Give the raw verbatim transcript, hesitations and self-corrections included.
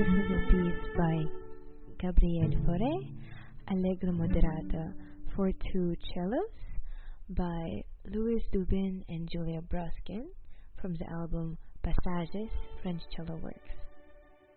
This is a piece by Gabriel Fauré, Allegro moderato for two cellos by Louis Dubin and Julia Bruskin from the album Passages, French Cello Works.